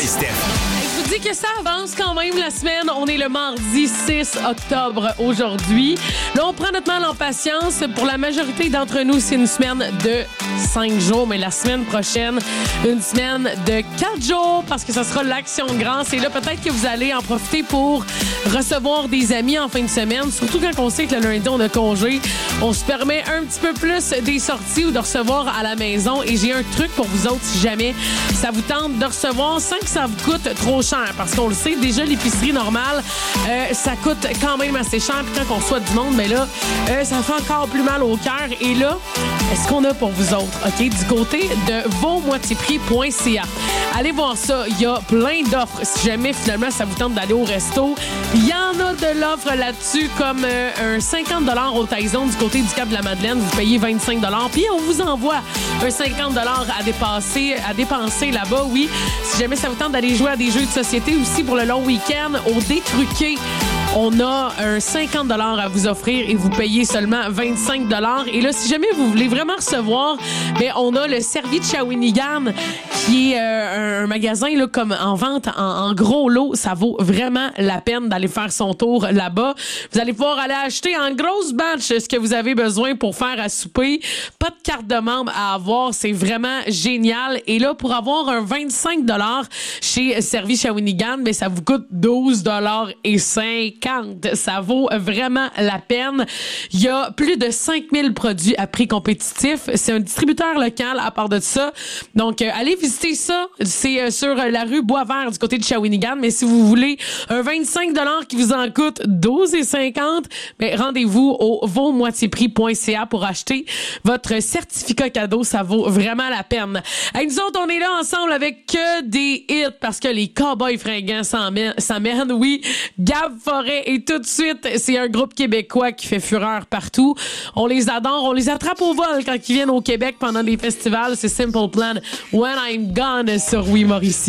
et Steph. Je vous dis que ça avance quand même la semaine. On est le mardi 6 octobre aujourd'hui. Là, on prend notre mal en patience. Pour la majorité d'entre nous, c'est une semaine de 5 jours. Mais la semaine prochaine, une semaine de 4 jours parce que ça sera l'Action de grâce. Et là, peut-être que vous allez en profiter pour recevoir des amis en fin de semaine. Surtout quand on sait que le lundi, on a congé. On se permet un petit peu plus des sorties ou de recevoir à la maison. Et j'ai un truc pour vous autres si jamais ça vous tente de recevoir sans que ça vous coûte trop cher. Parce qu'on le sait, déjà, l'épicerie normale, ça coûte quand même assez cher. Puis quand on soit du monde, mais là, ça fait encore plus mal au cœur. Et là, est-ce qu'on a pour vous autres? OK? Du côté de vosmoitiesprix.ca. Allez voir ça. Il y a plein d'offres. Si jamais, finalement, ça vous tente d'aller au resto, il y en a de l'offre là-dessus, comme un 50 $ au Taizone du côté du Cap-de-la-Madeleine. Vous payez 25 $. Puis on vous envoie un 50 $ à dépenser là-bas, oui. Si jamais ça vous tente d'aller jouer à des jeux de société aussi pour le long week-end, au Détruqué, on a un 50 $ à vous offrir et vous payez seulement 25 $. Et là, si jamais vous voulez vraiment recevoir, bien, on a le Servi de Shawinigan, qui est un magasin là, comme en vente en gros lot. Ça vaut vraiment la peine d'aller faire son tour là-bas. Vous allez pouvoir aller acheter en grosse batch ce que vous avez besoin pour faire à souper. Pas de carte de membre à avoir. C'est vraiment génial. Et là, pour avoir un 25 $ chez Servi Shawinigan, mais ça vous coûte 12,50 $. Ça vaut vraiment la peine. Il y a plus de 5000 produits à prix compétitif. C'est un distributeur local à part de ça. Donc, allez visiter ça. C'est sur la rue Boisvert du côté de Shawinigan. Mais si vous voulez un 25 $ qui vous en coûte 12,50 $, ben, rendez-vous au vosmoitiesprix.ca pour acheter votre certificat cadeau. Ça vaut vraiment la peine. Et nous autres, on est là ensemble avec que des hits parce que les Cowboys fringants s'emmènent. Oui, Gab Forêt. Et tout de suite, c'est un groupe québécois qui fait fureur partout. On les adore. On les attrape au vol quand ils viennent au Québec pendant des festivals. C'est Simple Plan. When I'm Gone sur Oui Mauricie.